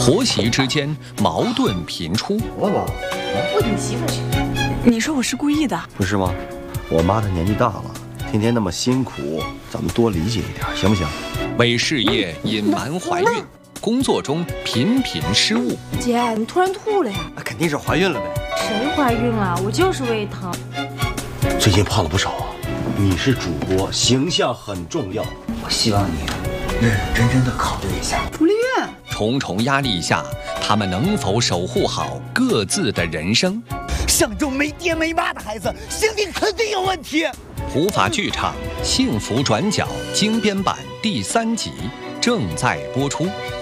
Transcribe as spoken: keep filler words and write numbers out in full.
婆媳之间矛盾频出。 我吧， 我你媳妇去。 你说我是故意的？ 不是吗？我妈她年纪大了，天天那么辛苦，咱们多理解一点，行不行？ 为事业隐瞒怀孕，工作中频频失误。 姐，你突然吐了呀？ 那肯定是怀孕了呗。 谁怀孕了？我就是胃疼。 最近胖了不少啊。你是主播，形象很重要。 我希望你认认真真的考虑一下。 不利院。 重重压力下，他们能否守护好各自的人生？ 像这种没爹没妈的孩子，心里肯定有问题。 普法剧场《幸福转角》精编版第三集正在播出。